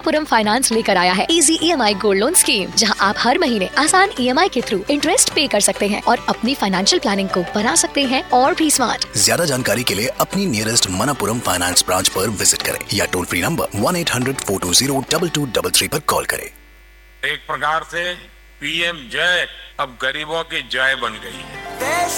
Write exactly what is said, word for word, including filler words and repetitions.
Manappuram finance लेकर आया है इजी ई एम आई गोल्ड लोन स्कीम, जहां आप हर महीने आसान ई एम आई के थ्रू इंटरेस्ट पे कर सकते हैं और अपनी फाइनेंशियल प्लानिंग को बना सकते हैं और भी स्मार्ट। ज्यादा जानकारी के लिए अपनी नियरेस्ट मनापुरम फाइनेंस ब्रांच पर विजिट करें या toll free number one eight hundred four to zero double two double three पर कॉल करें। एक प्रकार से पी एम जय अब गरीबों की जय बन गई है।